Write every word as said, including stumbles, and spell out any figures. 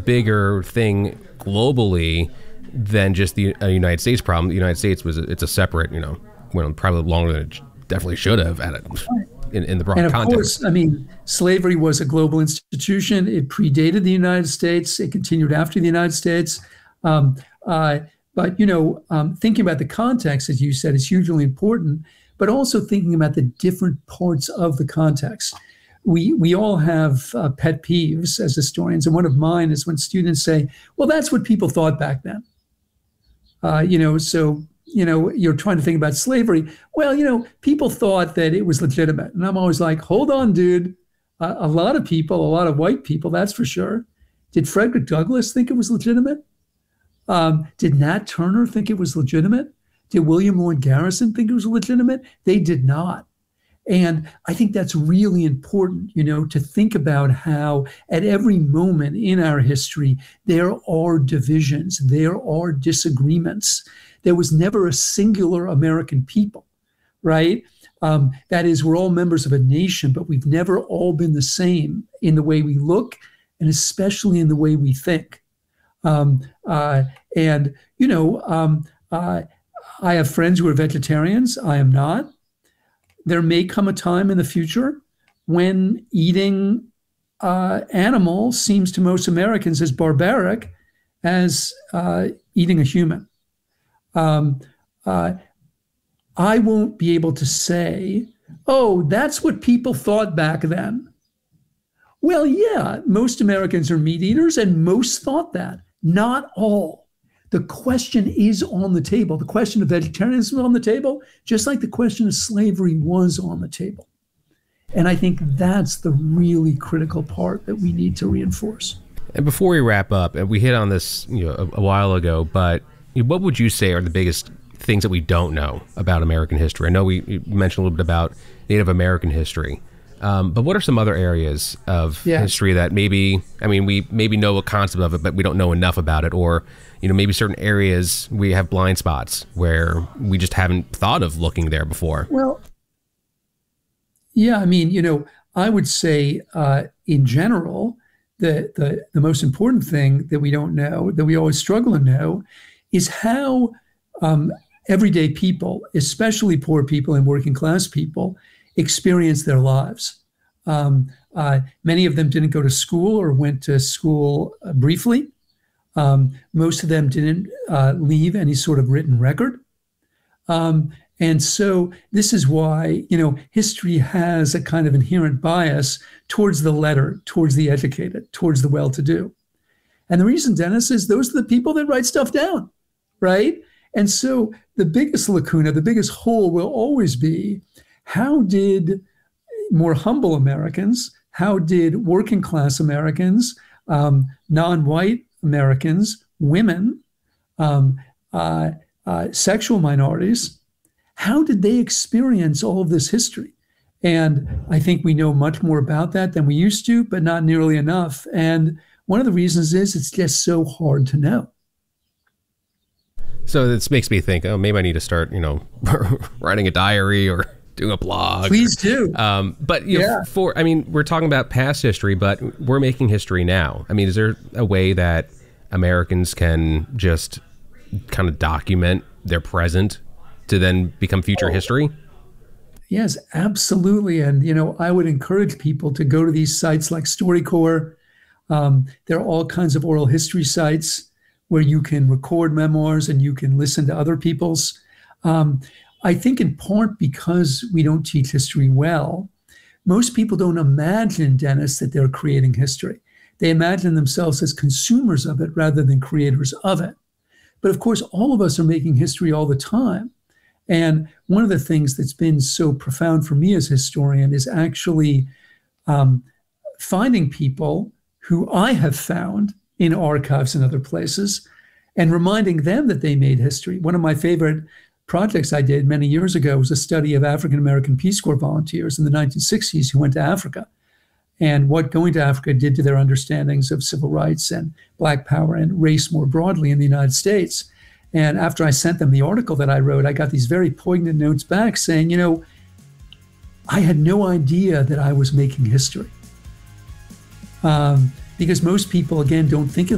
bigger thing globally than just the uh, United States problem. The United States was, a, it's a separate, you know, went on probably longer than it definitely should have at it in, in the broad and of context. course, I mean, slavery was a global institution. It predated the United States. It continued after the United States. Um, uh, but, you know, um, thinking about the context, as you said, is hugely important, but also thinking about the different parts of the context. We, we all have uh, pet peeves as historians. And one of mine is when students say, well, that's what people thought back then. Uh, you know, so, you know, you're trying to think about slavery. Well, you know, people thought that it was legitimate. And I'm always like, hold on, dude. Uh, a lot of people, a lot of white people, that's for sure. Did Frederick Douglass think it was legitimate? Um, did Nat Turner think it was legitimate? Did William Lloyd Garrison think it was legitimate? They did not. And I think that's really important, you know, to think about how at every moment in our history, there are divisions, there are disagreements. There was never a singular American people, right? Um, that is, we're all members of a nation, but we've never all been the same in the way we look and especially in the way we think. Um, uh, and, you know, um, uh, I have friends who are vegetarians. I am not. There may come a time in the future when eating uh, animal seems to most Americans as barbaric as uh, eating a human. Um, uh, I won't be able to say, oh, that's what people thought back then. Well, yeah, most Americans are meat eaters and most thought that. Not all. The question is on the table. The question of vegetarianism is on the table, just like the question of slavery was on the table. And I think that's the really critical part that we need to reinforce. And before we wrap up, and we hit on this, you know, a, a while ago, but what would you say are the biggest things that we don't know about American history? I know we you mentioned a little bit about Native American history, um, but what are some other areas of yeah. history that maybe, I mean, we maybe know a concept of it, but we don't know enough about it, or you know, maybe certain areas we have blind spots where we just haven't thought of looking there before? Well, yeah, I mean, you know, I would say uh, in general, the, the, the most important thing that we don't know, that we always struggle to know, is how um, everyday people, especially poor people and working class people, experience their lives. Um, uh, many of them didn't go to school or went to school uh, briefly. Um, most of them didn't uh, leave any sort of written record. Um, and so this is why, you know, history has a kind of inherent bias towards the letter, towards the educated, towards the well-to-do. And the reason, Dennis, is those are the people that write stuff down, right? And so the biggest lacuna, the biggest hole will always be, how did more humble Americans, how did working class Americans, um, non-white Americans, women, um, uh, uh, sexual minorities, how did they experience all of this history? And I think we know much more about that than we used to, but not nearly enough. And one of the reasons is it's just so hard to know. So this makes me think, oh, maybe I need to start, you know, writing a diary or doing a blog. Please do. Um, but you yeah. know, for, I mean, we're talking about past history, but we're making history now. I mean, is there a way that Americans can just kind of document their present to then become future oh. history? Yes, absolutely. And, you know, I would encourage people to go to these sites like StoryCorps. Um, there are all kinds of oral history sites where you can record memoirs and you can listen to other people's. Um, I think in part because we don't teach history well, most people don't imagine, Dennis, that they're creating history. They imagine themselves as consumers of it rather than creators of it. But of course, all of us are making history all the time. And one of the things that's been so profound for me as a historian is actually um, finding people who I have found in archives and other places and reminding them that they made history. One of my favorite projects I did many years ago was a study of African-American Peace Corps volunteers in the nineteen sixties who went to Africa and what going to Africa did to their understandings of civil rights and Black power and race more broadly in the United States. And after I sent them the article that I wrote, I got these very poignant notes back saying, you know, I had no idea that I was making history. Um, because most people, again, don't think of